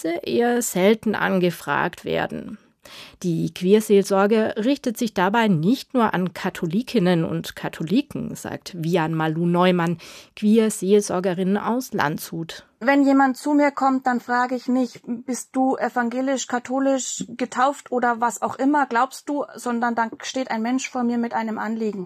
diese eher selten angefragt werden. Die Queerseelsorge richtet sich dabei nicht nur an Katholikinnen und Katholiken, sagt Vian Malou-Neumann, Queerseelsorgerin aus Landshut. Wenn jemand zu mir kommt, dann frage ich nicht, bist du evangelisch, katholisch, getauft oder was auch immer, glaubst du, sondern dann steht ein Mensch vor mir mit einem Anliegen.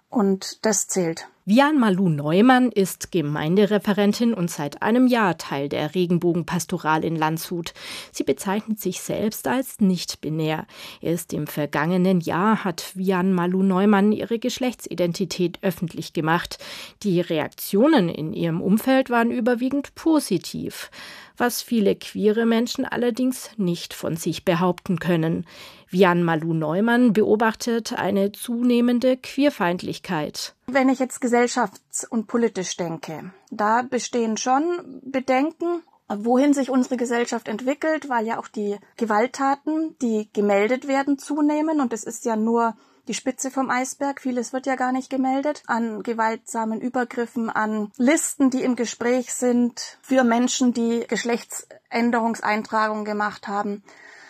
Und das zählt. Vian Malou-Neumann ist Gemeindereferentin und seit einem Jahr Teil der Regenbogenpastoral in Landshut. Sie bezeichnet sich selbst als nicht-binär. Erst im vergangenen Jahr hat Vian Malou-Neumann ihre Geschlechtsidentität öffentlich gemacht. Die Reaktionen in ihrem Umfeld waren überwiegend positiv, was viele queere Menschen allerdings nicht von sich behaupten können. Vian Malou-Neumann beobachtet eine zunehmende Queerfeindlichkeit. Wenn ich jetzt gesellschafts- und politisch denke, da bestehen schon Bedenken, wohin sich unsere Gesellschaft entwickelt, weil ja auch die Gewalttaten, die gemeldet werden, zunehmen. Und es ist ja nur die Spitze vom Eisberg. Vieles wird ja gar nicht gemeldet. An gewaltsamen Übergriffen, an Listen, die im Gespräch sind für Menschen, die Geschlechtsänderungseintragungen gemacht haben.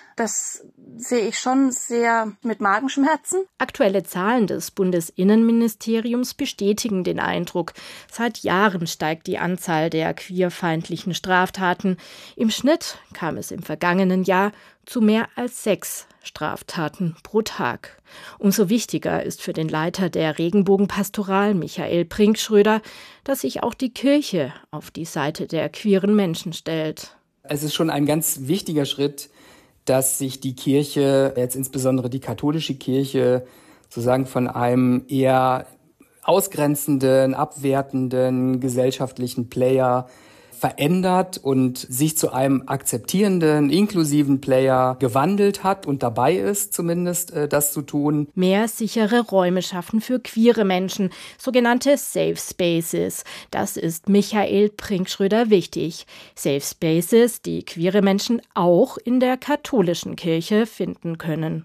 Das sehe ich schon sehr mit Magenschmerzen. Aktuelle Zahlen des Bundesinnenministeriums bestätigen den Eindruck. Seit Jahren steigt die Anzahl der queerfeindlichen Straftaten. Im Schnitt kam es im vergangenen Jahr zu mehr als 6 Straftaten pro Tag. Umso wichtiger ist für den Leiter der Regenbogenpastoral, Michael Prinkschröder, dass sich auch die Kirche auf die Seite der queeren Menschen stellt. Es ist schon ein ganz wichtiger Schritt, dass sich die Kirche, jetzt insbesondere die katholische Kirche, sozusagen von einem eher ausgrenzenden, abwertenden gesellschaftlichen Player verändert und sich zu einem akzeptierenden, inklusiven Player gewandelt hat und dabei ist, zumindest das zu tun. Mehr sichere Räume schaffen für queere Menschen, sogenannte Safe Spaces. Das ist Michael Prinkschröder wichtig. Safe Spaces, die queere Menschen auch in der katholischen Kirche finden können.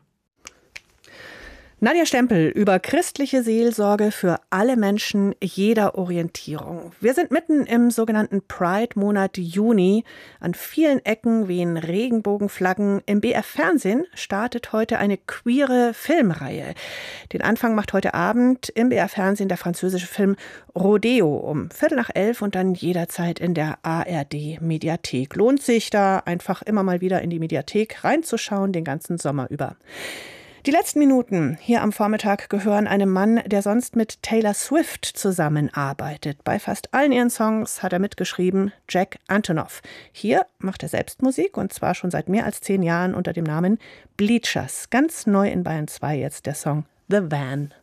Nadja Stempel über christliche Seelsorge für alle Menschen jeder Orientierung. Wir sind mitten im sogenannten Pride-Monat Juni. An vielen Ecken wehen Regenbogenflaggen. Im BR-Fernsehen startet heute eine queere Filmreihe. Den Anfang macht heute Abend im BR-Fernsehen der französische Film Rodeo um 11:15 und dann jederzeit in der ARD-Mediathek. Lohnt sich da einfach immer mal wieder in die Mediathek reinzuschauen, den ganzen Sommer über. Die letzten Minuten hier am Vormittag gehören einem Mann, der sonst mit Taylor Swift zusammenarbeitet. Bei fast allen ihren Songs hat er mitgeschrieben, Jack Antonoff. Hier macht er selbst Musik und zwar schon seit mehr als 10 Jahren unter dem Namen Bleachers. Ganz neu in Bayern 2 jetzt der Song The Van.